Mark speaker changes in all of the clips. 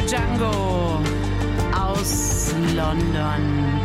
Speaker 1: Django aus London.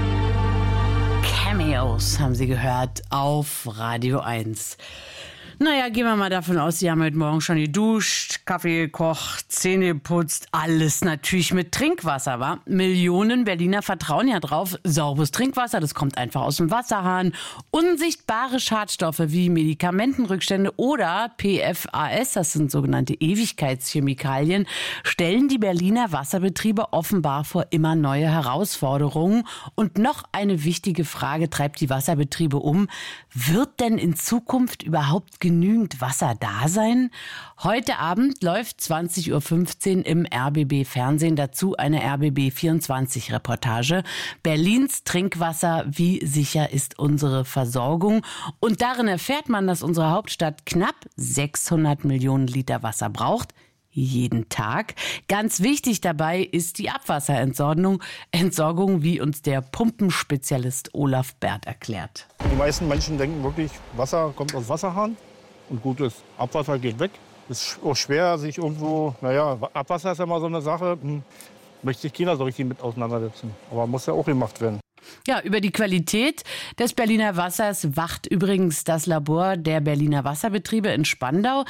Speaker 1: Cameos haben Sie gehört auf Radio 1. Naja, gehen wir mal davon aus, Sie haben heute Morgen schon geduscht, Kaffee gekocht, Zähne geputzt, alles natürlich mit Trinkwasser, wa? Millionen Berliner vertrauen ja drauf, sauberes Trinkwasser, das kommt einfach aus dem Wasserhahn. Unsichtbare Schadstoffe wie Medikamentenrückstände oder PFAS, das sind sogenannte Ewigkeitschemikalien, stellen die Berliner Wasserbetriebe offenbar vor immer neue Herausforderungen. Und noch eine wichtige Frage treibt die Wasserbetriebe um. Wird denn in Zukunft überhaupt genügend Wasser da sein? Heute Abend läuft 20.15 Uhr im RBB-Fernsehen dazu eine RBB24-Reportage. Berlins Trinkwasser, wie sicher ist unsere Versorgung? Und darin erfährt man, dass unsere Hauptstadt knapp 600 Millionen Liter Wasser braucht. Jeden Tag. Ganz wichtig dabei ist die Abwasserentsorgung, wie uns der Pumpenspezialist Olaf Bert erklärt.
Speaker 2: Die meisten Menschen denken wirklich, Wasser kommt aus Wasserhahn und gutes Abwasser geht weg. Es ist auch schwer, sich irgendwo, Abwasser ist ja immer so eine Sache, möchte sich keiner so richtig mit auseinandersetzen. Aber muss ja auch gemacht werden.
Speaker 1: Ja, über die Qualität des Berliner Wassers wacht übrigens das Labor der Berliner Wasserbetriebe in Spandau.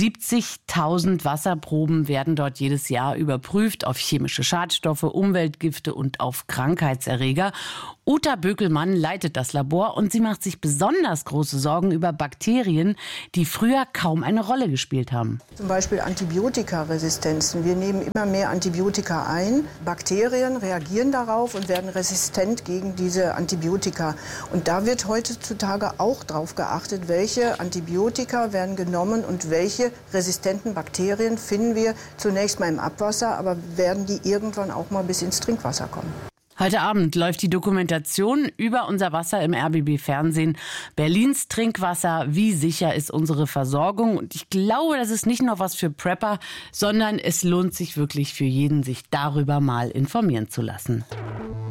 Speaker 1: 70.000 Wasserproben werden dort jedes Jahr überprüft auf chemische Schadstoffe, Umweltgifte und auf Krankheitserreger. Uta Bökelmann leitet das Labor und sie macht sich besonders große Sorgen über Bakterien, die früher kaum eine Rolle gespielt haben.
Speaker 3: Zum Beispiel Antibiotikaresistenzen. Wir nehmen immer mehr Antibiotika ein. Bakterien reagieren darauf und werden resistent gegen diese Antibiotika. Und da wird heutzutage auch darauf geachtet, welche Antibiotika werden genommen und welche resistenten Bakterien finden wir zunächst mal im Abwasser, aber werden die irgendwann auch mal bis ins Trinkwasser kommen.
Speaker 1: Heute Abend läuft die Dokumentation über unser Wasser im RBB-Fernsehen. Berlins Trinkwasser, wie sicher ist unsere Versorgung? Und ich glaube, das ist nicht nur was für Prepper, sondern es lohnt sich wirklich für jeden, sich darüber mal informieren zu lassen.